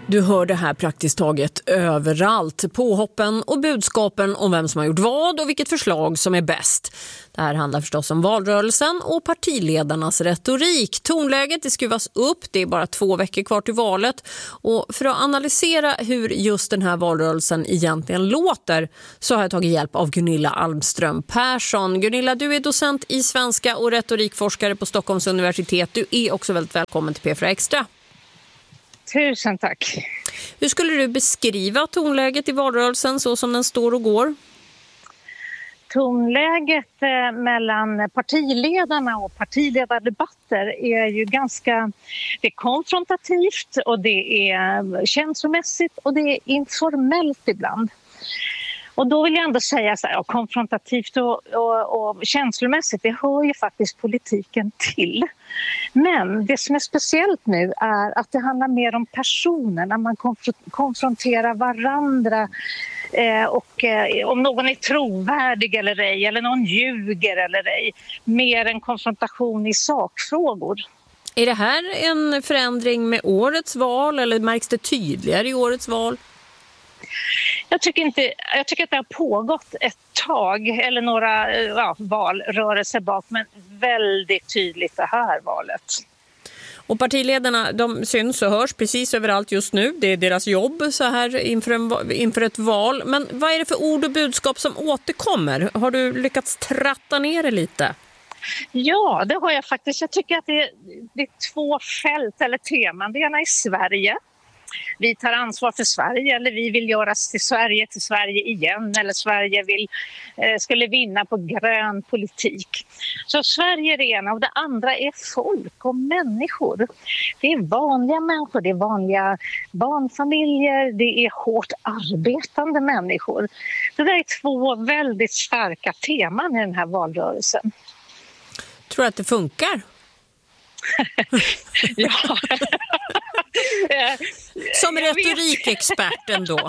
Du hör det här praktiskt taget överallt. Påhoppen och budskapen om vem som har gjort vad och vilket förslag som är bäst. Det här handlar förstås om valrörelsen och partiledarnas retorik. Tonläget det skruvas upp, det är bara 2 veckor kvar till valet. Och för att analysera hur just den här valrörelsen egentligen låter så har jag tagit hjälp av Gunilla Almström Persson. Gunilla, du är docent i svenska och retorikforskare på Stockholms universitet. Du är också väldigt välkommen till P4 Extra. Tusen tack. Hur skulle du beskriva tonläget i valrörelsen så som den står och går? Tonläget mellan partiledarna och partiledardebatter är ju det är konfrontativt och det är känslomässigt och det är informellt ibland. Och då vill jag ändå säga så här, konfrontativt och känslomässigt, det hör ju faktiskt politiken till. Men det som är speciellt nu är att det handlar mer om personer när man konfronterar varandra och om någon är trovärdig eller ej, eller någon ljuger eller ej, mer än konfrontation i sakfrågor. Är det här en förändring med årets val eller märks det tydligare i årets val? Jag tycker att det har pågått ett tag eller några valrörelser bak, men väldigt tydligt det här valet. Och partiledarna, de syns och hörs precis överallt just nu. Det är deras jobb så här inför ett val. Men vad är det för ord och budskap som återkommer? Har du lyckats tratta ner det lite? Ja, det har jag faktiskt. Jag tycker att det är 2 fält eller teman. Det ena är Sverige. Vi tar ansvar för Sverige, eller vi vill göras till Sverige igen, eller Sverige skulle vinna på grön politik. Så Sverige är det ena, och det andra är folk och människor. Det är vanliga människor, det är vanliga barnfamiljer, det är hårt arbetande människor. Det där är 2 väldigt starka teman i den här valrörelsen. Tror du att det funkar? Ja. Som retorikexperten då.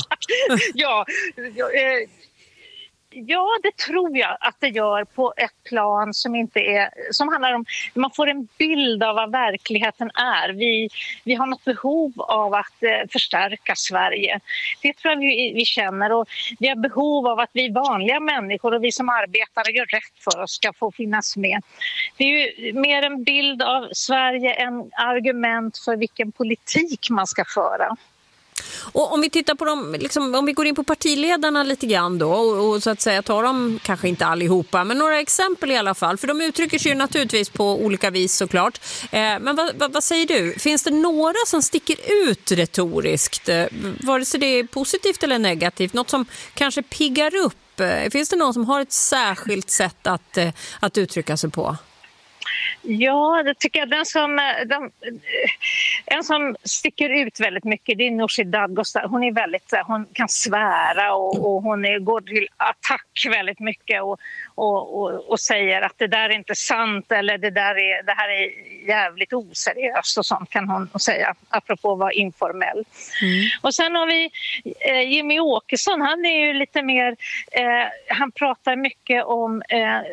Ja, det tror jag att det gör på ett plan som handlar om, man får en bild av vad verkligheten är. Vi har något behov av att förstärka Sverige. Det tror jag vi känner, och vi har behov av att vi vanliga människor och vi som arbetar och gör rätt för oss ska få finnas med. Det är ju mer en bild av Sverige än argument för vilken politik man ska föra. Och om vi tittar på dem, om vi går in på partiledarna lite grann då och så att säga tar dem kanske inte allihopa, men några exempel i alla fall, för de uttrycker sig ju naturligtvis på olika vis såklart. Men vad säger du? Finns det några som sticker ut retoriskt? Vare sig det är positivt eller negativt, något som kanske piggar upp? Finns det någon som har ett särskilt sätt att uttrycka sig på? Ja, det tycker jag. En som sticker ut väldigt mycket, det är Nooshi Dadgostar. Hon kan svära och hon går till attack väldigt mycket och säger att det där är inte sant, eller det här är jävligt oseriöst och sånt kan hon säga, apropå att vara informell. Och sen har vi Jimmy Åkesson. Han är ju lite mer, han pratar mycket om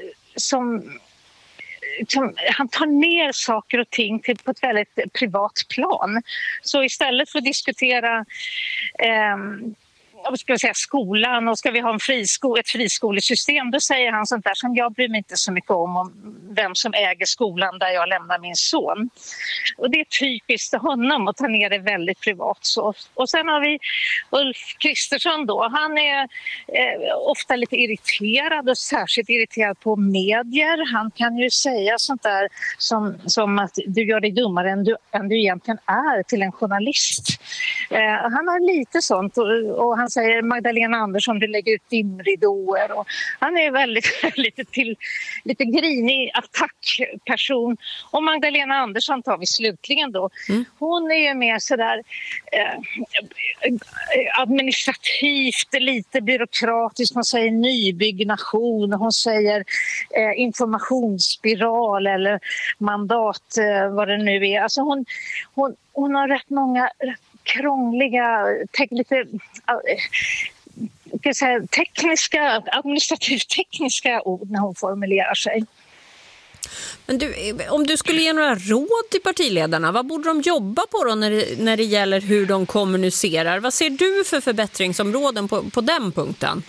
han tar ner saker och ting på ett väldigt privat plan. Så istället för att diskutera skolan och ska vi ha ett friskolesystem, då säger han sånt där som jag bryr mig inte så mycket om vem som äger skolan där jag lämnar min son. Och det är typiskt honom att ta ner det väldigt privat så. Och sen har vi Ulf Kristersson då. Han är ofta lite irriterad och särskilt irriterad på medier. Han kan ju säga sånt där som att du gör dig dummare än du egentligen är till en journalist. Han har lite sånt och han säger Magdalena Andersson, du lägger ut dimridåer, och han är lite grinig attackperson. Och Magdalena Andersson tar vi slutligen då. Hon är ju mer sådär administrativt lite byråkratisk. Hon säger nybyggnation, hon säger informationsspiral eller mandat, vad det nu är. Alltså hon har rätt många krångliga, administrativt tekniska ord när hon formulerar sig. Men om du skulle ge några råd till partiledarna, vad borde de jobba på då när det gäller hur de kommunicerar? Vad ser du för förbättringsområden på den punkten?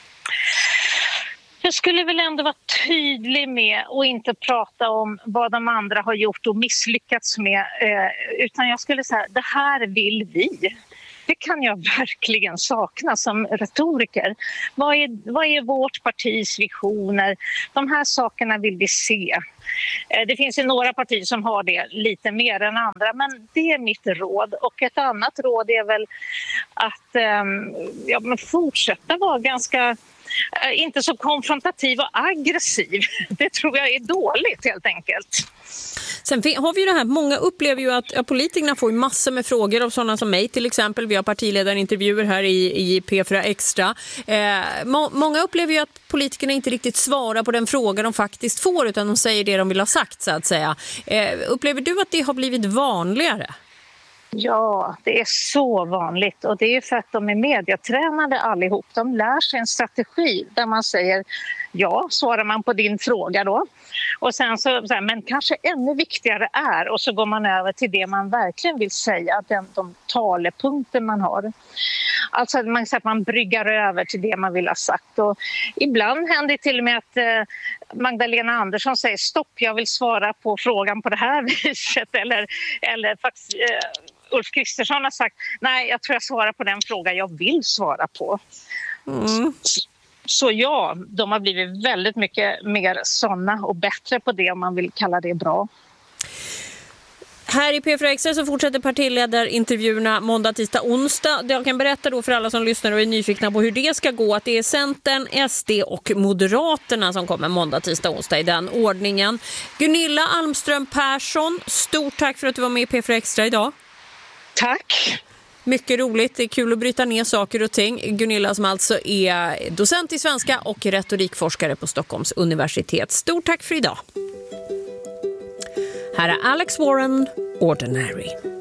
Jag skulle väl ändå vara tydlig med och inte prata om vad de andra har gjort och misslyckats med. Utan jag skulle säga, det här vill vi. Det kan jag verkligen sakna som retoriker. Vad är vårt partis visioner? De här sakerna vill vi se. Det finns ju några partier som har det lite mer än andra, men det är mitt råd. Och ett annat råd är väl att fortsätta vara ganska... inte så konfrontativ och aggressiv. Det tror jag är dåligt helt enkelt. Sen har vi ju det här, många upplever ju att politikerna får massor med frågor av sådana som mig till exempel. Vi har partiledarintervjuer här i P4 Extra. Många upplever ju att politikerna inte riktigt svarar på den fråga de faktiskt får, utan de säger det de vill ha sagt, så att säga. Upplever du att det har blivit vanligare? Ja, det är så vanligt, och det är för att de är medietränade allihop. De lär sig en strategi där man säger ja, svarar man på din fråga då. Och sen så här, men kanske ännu viktigare är, och så går man över till det man verkligen vill säga, de talepunkter man har. Alltså att man bryggar över till det man vill ha sagt. Och ibland händer det till och med att Magdalena Andersson säger stopp, jag vill svara på frågan på det här viset. Eller faktiskt Ulf Kristersson har sagt nej, jag tror jag svarar på den fråga jag vill svara på. Så ja, de har blivit väldigt mycket mer såna och bättre på det, om man vill kalla det bra. Här i P4 Extra så fortsätter partiledarintervjuerna måndag, tisdag, onsdag. Jag kan berätta då för alla som lyssnar och är nyfikna på hur det ska gå att det är Centern, SD och Moderaterna som kommer måndag, tisdag, onsdag i den ordningen. Gunilla Almström Persson, stort tack för att du var med i P4 Extra idag. Tack! Mycket roligt, det är kul att bryta ner saker och ting. Gunilla som alltså är docent i svenska och retorikforskare på Stockholms universitet. Stort tack för idag. Här är Alex Warren, Ordinary.